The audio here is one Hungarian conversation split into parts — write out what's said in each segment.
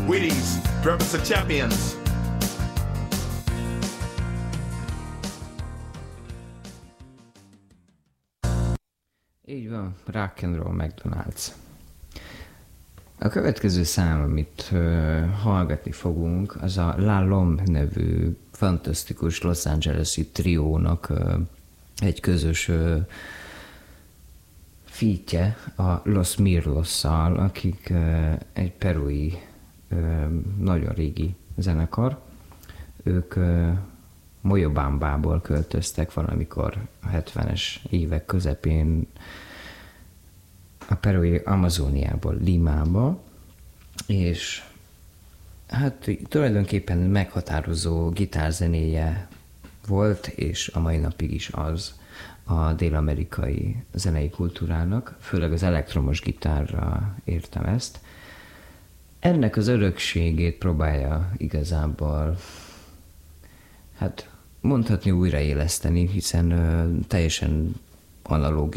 Wheaties, Drummers of Champions. Így van, Rock and Roll McDonald's. A következő szám, amit hallgatni fogunk, az a La Lombe nevű fantasztikus Los Angeles-i triónak egy közös featje a Los Mirlosszal, akik egy perui, nagyon régi zenekar. Ők Moyobambából költöztek valamikor a 70-es évek közepén a perui Amazóniából Limába, és hát tulajdonképpen meghatározó gitárzenéje volt, és a mai napig is az a dél-amerikai zenei kultúrának, főleg az elektromos gitárra értem ezt. Ennek az örökségét próbálja igazából, hát mondhatni újraéleszteni, hiszen teljesen analóg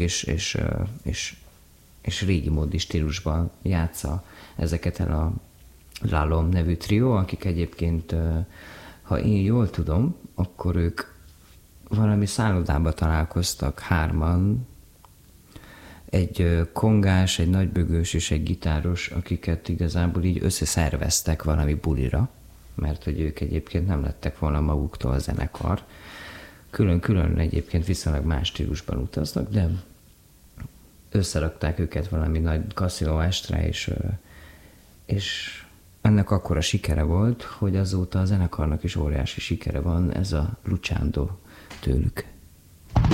és régi módi stílusban játsza ezeket el a La Lombe nevű trió, akik egyébként, ha én jól tudom, akkor ők valami szállodába találkoztak hárman, egy kongás, egy nagybögős és egy gitáros, akiket igazából így összeszerveztek valami bulira, mert hogy ők egyébként nem lettek volna maguktól a zenekar. Külön-külön egyébként viszonylag más stílusban utaznak, de összerakták őket valami nagy kaszinó estre, és ennek akkora sikere volt, hogy azóta a zenekarnak is óriási sikere van, ez a Luchando tőlük.